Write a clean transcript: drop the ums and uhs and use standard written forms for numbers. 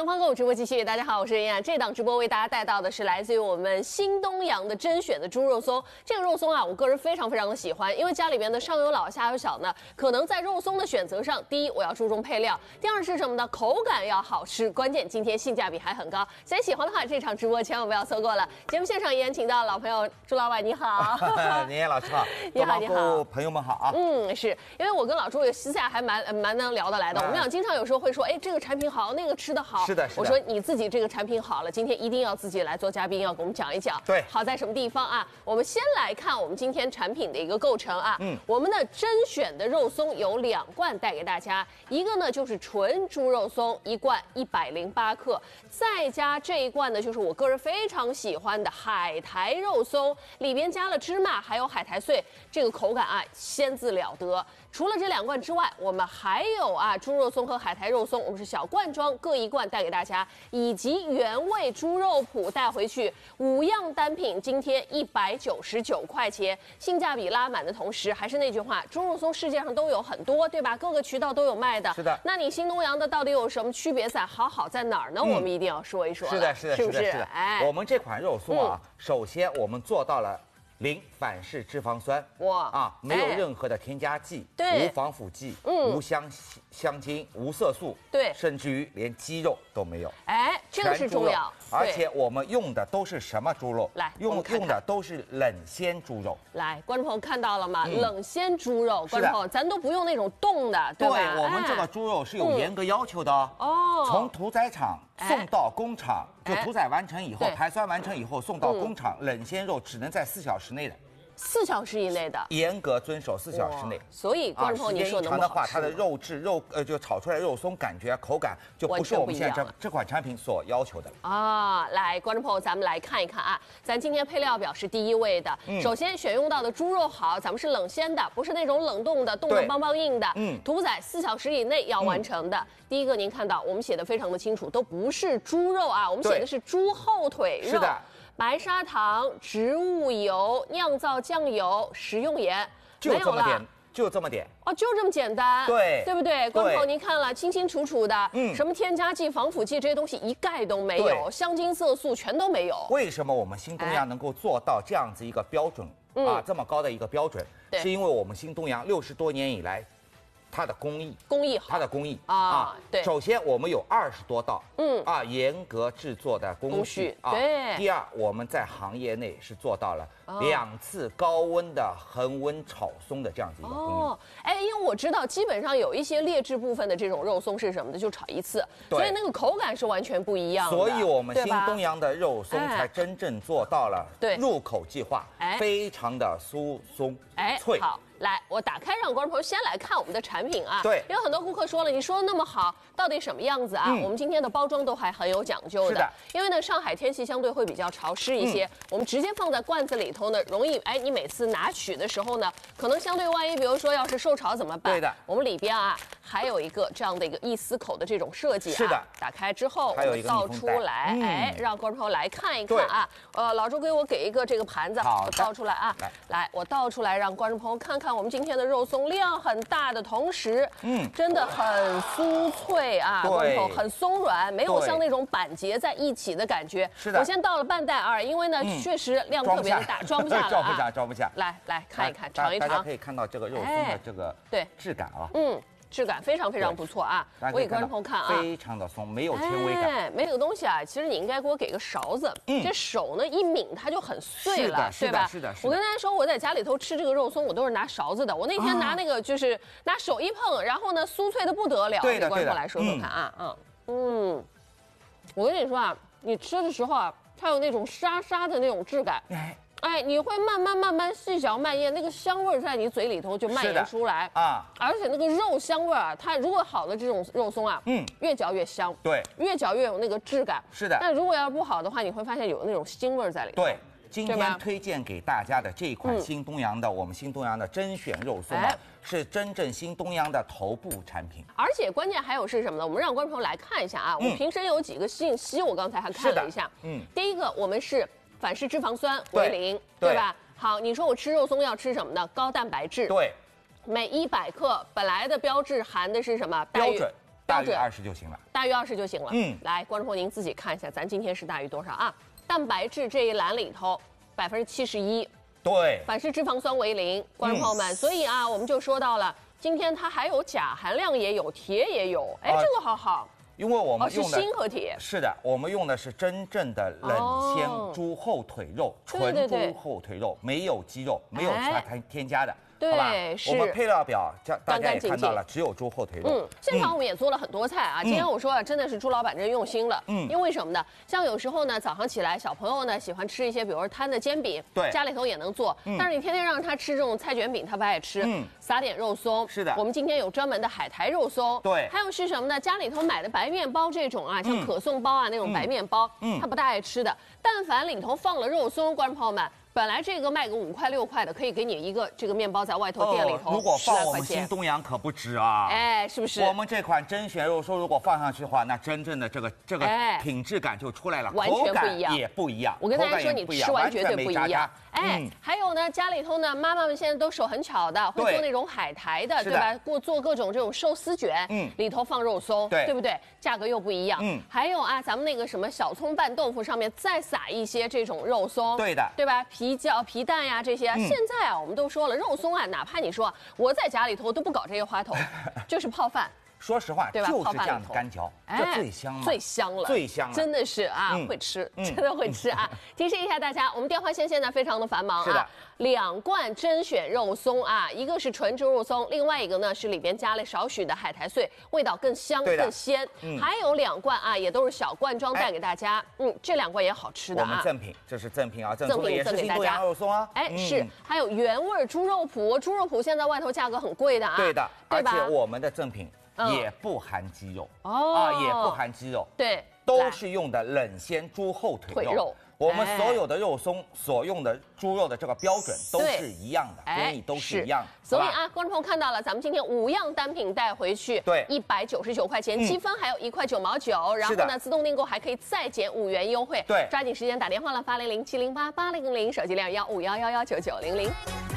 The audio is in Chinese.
方购物直播继续，大家好，我是妍妍。这档直播为大家带到的是来自于我们新东阳的甄选的猪肉松。这个肉松啊，我个人非常的喜欢，因为家里面的上有老下有小呢，可能在肉松的选择上，第一我要注重配料，第二是什么呢？口感要好吃，关键今天性价比还很高。所以喜欢的话，这场直播千万不要错过了。节目现场依然请到老朋友朱老板，你好。 妍妍老师好， 你好，你好， 朋友们好啊。 是因为我跟老朱也私下还蛮能聊得来的，我们俩经常有时候会说，哎，这个产品好，那个吃得好。 是的， 我说你自己这个产品好了，今天一定要自己来做嘉宾，要给我们讲一讲。 对， 好在什么地方啊？我们先来看我们今天产品的一个构成啊。我们的甄选的肉松有2罐带给大家，一个呢就是纯猪肉松，1罐108克，再加这一罐呢就是我个人非常喜欢的海苔肉松，里边加了芝麻还有海苔碎，这个口感啊鲜自了得。除了这2罐之外，我们还有啊猪肉松和海苔肉松，我们是小罐装各1罐带给大家，以及原味猪肉脯带回去，5样单品，今天199块钱，性价比拉满的同时，还是那句话，猪肉松世界上都有很多，对吧？各个渠道都有卖的。 是的。 那你新东阳的到底有什么区别在？好在哪儿呢？我们一定要说一说。 是的， 是不是？ 哎，我们这款肉松啊，首先我们做到了0反式脂肪酸，没有任何的添加剂，无防腐剂，无香精，无色素， 对， 甚至于连鸡肉都没有。 哎，这个是重要。 而且我们用的都是什么猪肉？ 来， 用的都是冷鲜猪肉。 来，观众朋友看到了吗？冷鲜猪肉，观众朋友，咱都不用那种冻的，对吧？ 对，我们这个猪肉是有严格要求的哦。从屠宰场送到工厂，就屠宰完成以后，排酸完成以后送到工厂，冷鲜肉只能在4小时内的。 4小时以内的， 严格遵守4小时内。 所以观众朋友，你说能不能的话，它的肉质就炒出来肉松感觉口感就不是我们现在这款产品所要求的啊。来，观众朋友，咱们来看一看啊，咱今天配料表是第1位的。首先选用到的猪肉好，咱们是冷鲜的，不是那种冷冻的，冻得邦邦硬的。屠宰4小时以内要完成的。第一个您看到我们写的非常的清楚，都不是猪肉啊，我们写的是猪后腿肉。 是的。 白砂糖、植物油、酿造酱油、食用盐， 就这么点，就这么点哦，就这么简单，对不对？观众朋友，您看了清清楚楚的，什么添加剂、防腐剂这些东西一概都没有，香精、色素全都没有。 为什么我们新东阳能够做到这样子一个标准这么高的一个标准？是因为我们新东阳60多年以来。它的工艺好，对。首先我们有20多道，严格制作的工序啊。 对。 第二，我们在行业内是做到了2次高温的恒温炒松的这样子一个工艺。 哎，因为我知道基本上有一些劣质部分的这种肉松是什么的，就炒1次，所以那个口感是完全不一样的。 所以我们新东阳的肉松才真正做到了入口即化，非常的酥松脆。 好。来，我打开让观众朋友先来看我们的产品啊。 对， 有很多顾客说了，你说的那么好，到底什么样子啊？我们今天的包装都还很有讲究的。 是的。 因为呢，上海天气相对会比较潮湿一些，我们直接放在罐子里头呢，容易你每次拿取的时候呢，可能相对万一，比如说要是受潮怎么办？ 对的。 我们里边啊还有一个这样的一个1丝口的这种设计啊。 是的。 打开之后，我们倒出来，让观众朋友来看一看啊。老朱给我一个这个盘子，我倒出来啊。来，我倒出来让观众朋友看看我们今天的肉松量很大的同时，真的很酥脆啊，很松软，没有像那种板结在一起的感觉。 是的， 我先倒了半袋2，因为呢确实量特别的大，装不下了啊， 装不下。 来看一看，尝一尝。 大家可以看到这个肉松的这个质感啊，质感非常不错啊！我给观众朋友看啊， 非常的松，没有纤维感。 没有东西啊，其实你应该给我个勺子，这手呢一抿它就很碎了，对吧？ 是的。 我跟大家说，我在家里头吃这个肉松，我都是拿勺子的。我那天拿那个就是拿手一碰，然后呢酥脆的不得了。 对的。 观众来说看啊，我跟你说啊，你吃的时候啊，它有那种沙沙的那种质感。你会慢慢细嚼慢咽，那个香味在你嘴里头就蔓延出来啊！而且那个肉香味啊，它如果好的这种肉松啊，越嚼越香， 对， 越嚼越有那个质感。 是的。 但如果要是不好的话，你会发现有那种腥味在里头。 对，今天推荐给大家的这一款新东阳的我们新东阳的甄选肉松啊，是真正新东阳的头部产品。 而且关键还有是什么呢？我们让观众朋友来看一下啊，我们瓶身有几个信息，我刚才还看了一下。第一个我们是。反式脂肪酸为0，对吧？好，你说我吃肉松要吃什么呢？高蛋白质。 对， 每100克本来的标志含的是什么？ 标准大于20就行了， 大于20就行了。来，观众朋友您自己看一下，咱今天是大于多少啊？蛋白质这一栏里头71%， 对， 反式脂肪酸为0，观众朋友们，所以啊，我们就说到了，今天它还有钾含量也有，铁也有，哎，这个好好。 因为我们用的是锌和铁， 是的，我们用的是真正的冷鲜猪后腿肉，纯猪后腿肉，没有鸡肉，没有其他添加的。 对， 是。我们配料表大家也看到了，只有猪后腿肉。 现场我们也做了很多菜啊。今天我说啊，真的是朱老板真用心了。因为什么呢？像有时候呢，早上起来小朋友呢喜欢吃一些，比如说摊的煎饼， 对， 家里头也能做。但是你天天让他吃这种菜卷饼，他不爱吃。撒点肉松。 是的。 我们今天有专门的海苔肉松。 对。 还有是什么呢？家里头买的白面包这种啊，像可颂包啊那种白面包，他不大爱吃的。但凡里头放了肉松，观众朋友们。本来这个卖个5块6块的，可以给你一个这个面包在外头店里头， 如果放我们新东阳可不止啊！ 哎，是不是？ 我们这款甄选肉松如果放上去的话，那真正的这个品质感就出来了， 完全不一样， 也不一样。 我跟大家说，你吃完绝对不一样。哎，还有呢，家里头呢，妈妈们现在都手很巧的，会做那种海苔的，对吧？做各种这种寿司卷，里头放肉松，对不对？价格又不一样。还有啊，咱们那个什么小葱拌豆腐上面再撒一些这种肉松， 对的， 对吧？皮蛋呀这些，现在啊我们都说了，肉松啊，哪怕你说我在家里头都不搞这些花头，就是泡饭。 说实话，就是这样的干嚼，这最香了， 最香了， 最香了， 真的是啊，会吃，真的会吃啊！提示一下大家，我们电话线现在非常的繁忙啊，2罐甄选肉松啊，一个是纯猪肉松，另外一个呢是里边加了少许的海苔碎，味道更香更鲜。还有2罐啊，也都是小罐装带给大家，这2罐也好吃的啊。 我们赠品，这是赠品啊，赠品也是新东阳肉松啊。 哎，是，还有原味猪肉脯，猪肉脯现在外头价格很贵的啊， 对的，而且我们的赠品。也不含鸡肉也不含鸡肉， 对， 都是用的冷鲜猪后腿肉。我们所有的肉松所用的猪肉的这个标准都是一样的，工艺都是一样的。 所以啊，观众朋友看到了，咱们今天5样单品带回去， 对 ，199块钱，积分还有1块9毛9，然后呢，自动订购还可以再减5元优惠。 对， 抓紧时间打电话了，800-708-8000，手机亮151119900。